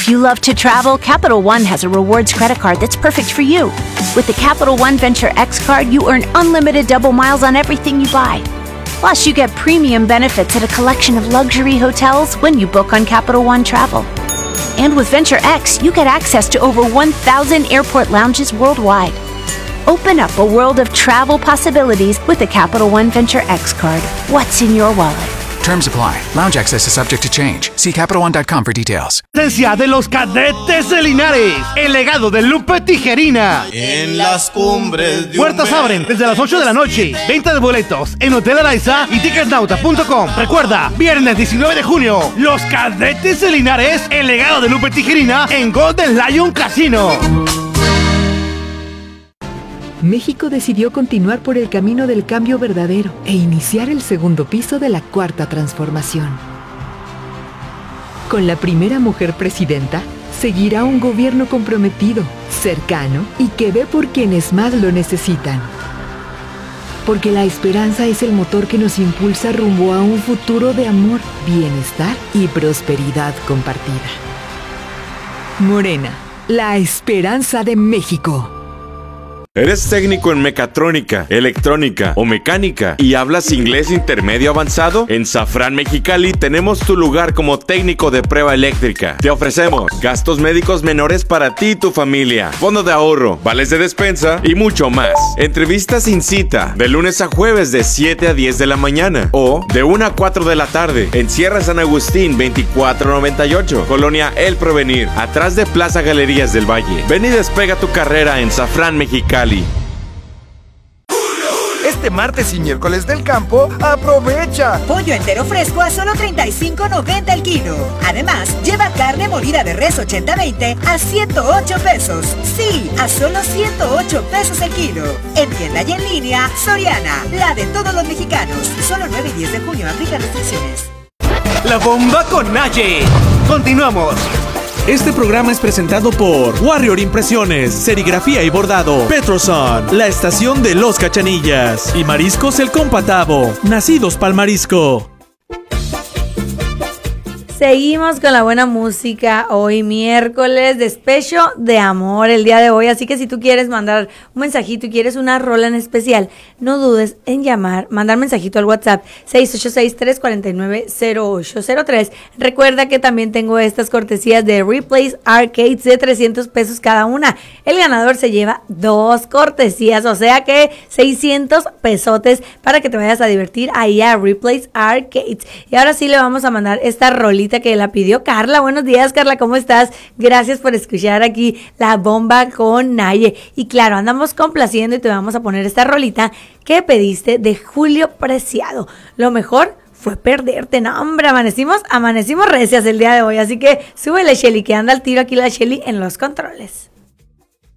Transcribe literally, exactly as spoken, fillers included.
If you love to travel, Capital One has a rewards credit card that's perfect for you. With the Capital One Venture X card, you earn unlimited double miles on everything you buy. Plus, you get premium benefits at a collection of luxury hotels when you book on Capital One Travel. And with Venture X, you get access to over one thousand airport lounges worldwide. Open up a world of travel possibilities with the Capital One Venture X card. What's in your wallet? Terms apply. Lounge access is subject to change. See Capital One dot com for details. Esencia de los Cadetes de Linares. El legado de Lupe Tijerina. En las cumbres de Puertas abren desde las ocho de la noche. Venta de boletos en Hotel Araiza y ticketnauta punto com. Recuerda, viernes diecinueve de junio. Los Cadetes de Linares. El legado de Lupe Tijerina en Golden Lion Casino. México decidió continuar por el camino del cambio verdadero e iniciar el segundo piso de la Cuarta Transformación. Con la primera mujer presidenta, seguirá un gobierno comprometido, cercano y que ve por quienes más lo necesitan. Porque la esperanza es el motor que nos impulsa rumbo a un futuro de amor, bienestar y prosperidad compartida. Morena, la esperanza de México. ¿Eres técnico en mecatrónica, electrónica o mecánica y hablas inglés intermedio avanzado? En Safran Mexicali tenemos tu lugar como técnico de prueba eléctrica. Te ofrecemos gastos médicos menores para ti y tu familia, fondo de ahorro, vales de despensa y mucho más. Entrevistas sin cita, de lunes a jueves de siete a diez de la mañana o de una a cuatro de la tarde en Sierra San Agustín veinticuatro noventa y ocho, Colonia El Provenir, atrás de Plaza Galerías del Valle. Ven y despega tu carrera en Safran Mexicali. Este martes y miércoles del campo, aprovecha. Pollo entero fresco a solo treinta y cinco noventa el kilo. Además, lleva carne molida de res ochenta veinte a ciento ocho pesos. Sí, a solo ciento ocho pesos el kilo. En tienda y en línea, Soriana, la de todos los mexicanos. Solo nueve y diez de junio, aplica restricciones. La bomba con Naye. Continuamos. Este programa es presentado por Warrior Impresiones, Serigrafía y Bordado, Petroson, la estación de los Cachanillas y Mariscos El Compatavo, nacidos pa'l marisco. Seguimos con la buena música hoy miércoles, despecho de amor el día de hoy, así que si tú quieres mandar un mensajito y quieres una rola en especial, no dudes en llamar, mandar mensajito al WhatsApp seis ocho seis, tres cuatro nueve, cero ocho cero tres. Recuerda que también tengo estas cortesías de Replays Arcades de trescientos pesos cada una. El ganador se lleva dos cortesías, o sea que seiscientos pesotes para que te vayas a divertir ahí a Replays Arcades. Y ahora sí le vamos a mandar esta rolita que la pidió Carla. Buenos días, Carla, ¿cómo estás? Gracias por escuchar aquí La Bomba con Naye. Y claro, andamos complaciendo y te vamos a poner esta rolita que pediste de Julio Preciado. Lo mejor fue perderte. No, hombre, amanecimos, amanecimos recias el día de hoy. Así que súbele, Shelly, que anda al tiro aquí la Shelly en los controles.